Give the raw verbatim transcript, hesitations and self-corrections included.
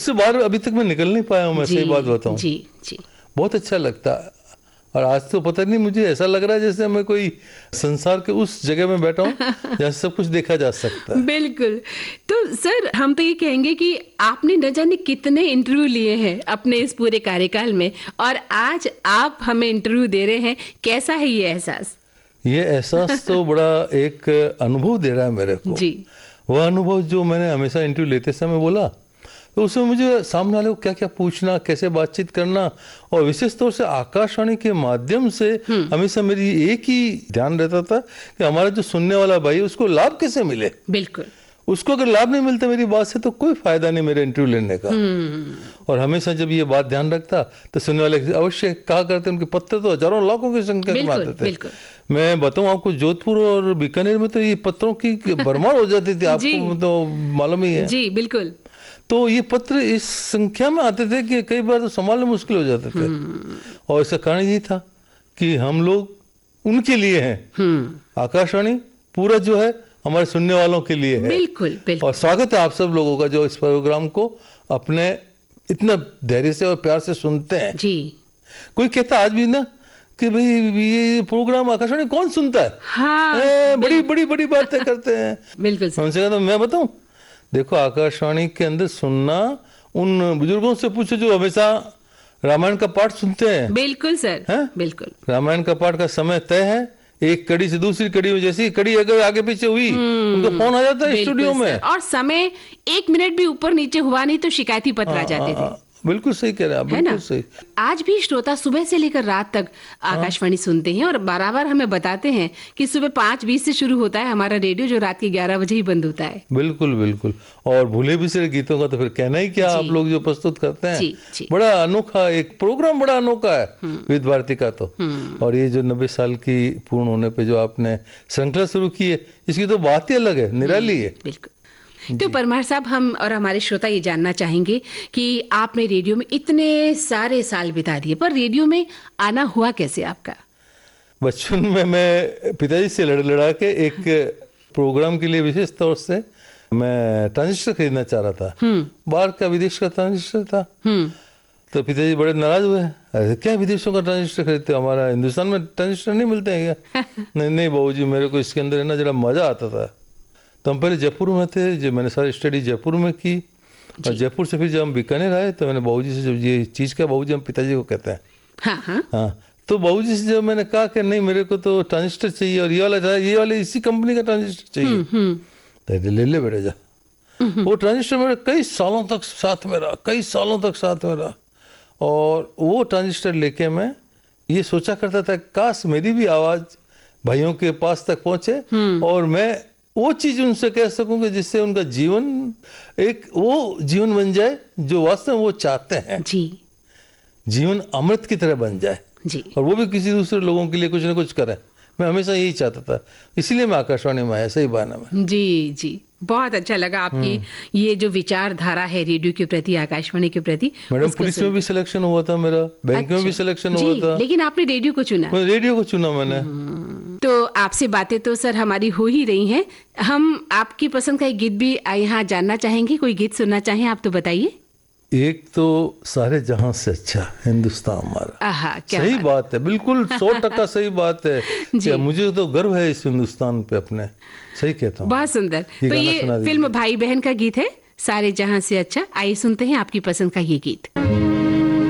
उससे बाहर अभी तक मैं निकल नहीं पाया हूँ, मैं सही बात बताऊँ। जी जी, बहुत अच्छा लगता है। और आज तो पता नहीं, मुझे ऐसा लग रहा है जैसे मैं कोई संसार के उस जगह में बैठा हूँ जहाँ सब कुछ देखा जा सकता है। बिल्कुल। तो सर, हम तो ये कहेंगे कि आपने न जाने कितने इंटरव्यू लिए हैं अपने इस पूरे कार्यकाल में, और आज आप हमें इंटरव्यू दे रहे हैं। कैसा है ये एहसास? ये एहसास तो बड़ा एक अनुभव दे रहा है मेरे को जी। वह अनुभव जो मैंने हमेशा इंटरव्यू लेते समय बोला, तो उसमें मुझे सामने वाले को क्या क्या पूछना, कैसे बातचीत करना, और विशेष तौर से आकाशवाणी के माध्यम से हमेशा मेरी एक ही ध्यान रहता था कि हमारा जो सुनने वाला भाई है उसको लाभ कैसे मिले। बिल्कुल। उसको अगर लाभ नहीं मिलता मेरी बात से तो कोई फायदा नहीं मेरे इंटरव्यू लेने का। और हमेशा जब ये बात ध्यान रखता तो सुनने वाले अवश्य कहा करते, उनके पत्र तो हजारों लाखों की संख्या में आते थे। मैं बताऊं आपको, जोधपुर और बीकानेर में तो ये पत्रों की भरमार हो जाती थी, आपको तो मालूम ही है। जी बिल्कुल। तो ये पत्र इस संख्या में आते थे कि कई बार तो संभालना मुश्किल हो जाते थे। और इसका कारण ये था कि हम लोग उनके लिए हैं, आकाशवाणी पूरा जो है हमारे सुनने वालों के लिए है। बिल्कुल, बिल्कुल। और स्वागत है आप सब लोगों का जो इस प्रोग्राम को अपने इतना धैर्य से और प्यार से सुनते हैं। जी। कोई कहता आज भी ना कि भाई ये प्रोग्राम आकाशवाणी कौन सुनता है? हाँ, बड़ी बड़ी बड़ी बातें करते हैं। बिल्कुल। हमसे कहता मैं बताऊं, देखो आकाशवाणी के अंदर सुनना उन बुजुर्गों से पूछो जो हमेशा रामायण का पाठ सुनते हैं। बिल्कुल सर, है? बिल्कुल। रामायण का पाठ का समय तय है, एक कड़ी से दूसरी कड़ी में जैसी कड़ी अगर आगे पीछे हुई उनका फोन आ जाता है स्टूडियो में, और समय एक मिनट भी ऊपर नीचे हुआ नहीं तो शिकायती पत्र आ जाते थे। बिल्कुल सही कह रहे हैं, बिल्कुल सही। आज भी श्रोता सुबह से लेकर रात तक आकाशवाणी सुनते हैं और बराबर हमें बताते हैं कि सुबह पाँच बीस से शुरू होता है हमारा रेडियो, जो रात के ग्यारह बजे ही बंद होता है। बिल्कुल बिल्कुल। और भूले बिसरे गीतों का तो फिर कहना ही क्या, आप लोग जो प्रस्तुत करते हैं जी, जी। बड़ा अनोखा एक प्रोग्राम, बड़ा अनोखा है विविध भारती का तो। और ये जो नब्बे साल की पूर्ण होने पे जो आपने श्रृंखला शुरू की है, इसकी तो बात ही अलग है, निराली है। बिल्कुल। तो परमार साहब, हम और हमारे श्रोता ये जानना चाहेंगे कि आपने रेडियो में इतने सारे साल बिता दिए, पर रेडियो में आना हुआ कैसे आपका? बचपन में मैं पिताजी से लड़ लड़ा के एक प्रोग्राम के लिए विशेष तौर से मैं ट्रांजिस्टर खरीदना चाह रहा था। बाहर का, विदेश का ट्रांजिस्टर था। तो पिताजी बड़े नाराज हुए, अरे क्या विदेशों का ट्रांजिस्टर खरीदते हो, हमारा हिंदुस्तान में ट्रांजिस्टर नहीं मिलते हैं क्या? नहीं नहीं बाबूजी, मेरे को इसके अंदर है ना जरा मजा आता था। तो हम पहले जयपुर में थे, जो मैंने सारी स्टडी जयपुर में की, और जयपुर से फिर जब हम बीकानेर आए तो मैंने बाबूजी से, जब ये चीज़ का, बाबूजी हम पिताजी को कहते हैं, हाँ हाँ हाँ, तो बाबूजी से जब मैंने कहा कि नहीं मेरे को तो ट्रांजिस्टर चाहिए और ये वाला चाहिए, ये वाले इसी कंपनी का ट्रांजिस्टर चाहिए, तो ले ले बेटे जा। वो ट्रांजिस्टर मेरे कई सालों तक साथ में रहा, कई सालों तक साथ में रहा। और वो ट्रांजिस्टर लेके मैं ये सोचा करता था काश मेरी भी आवाज़ भाइयों के पास तक पहुँचे और मैं वो चीज उनसे कह सकूंगा जिससे उनका जीवन एक वो जीवन बन जाए जो वास्तव में वो चाहते हैं। जी। जीवन अमृत की तरह बन जाए जी, और वो भी किसी दूसरे लोगों के लिए कुछ ना कुछ करे। मैं हमेशा यही चाहता था, इसीलिए मैं आकाशवाणी में आया, सही बहाना में। जी जी, बहुत अच्छा लगा आपकी ये जो विचारधारा है रेडियो के प्रति, आकाशवाणी के प्रति। मैडम पुलिस में भी सिलेक्शन हुआ था मेरा, बैंक अच्छा, में भी सिलेक्शन हुआ था, लेकिन आपने रेडियो को चुना। रेडियो को चुना मैंने। तो आपसे बातें तो सर हमारी हो ही रही हैं, हम आपकी पसंद का एक गीत भी यहाँ जानना चाहेंगे। कोई गीत सुनना चाहें आप तो बताइए। एक तो सारे जहां से अच्छा हिंदुस्तान हमारा। आहा, क्या सही बात, बात है, बिल्कुल सौ टका सही बात है। क्या मुझे तो गर्व है इस हिंदुस्तान पे अपने, सही कहता हूँ। बहुत सुंदर। तो ये फिल्म भाई बहन का गीत है, सारे जहां से अच्छा। आइए सुनते हैं आपकी पसंद का ये गीत।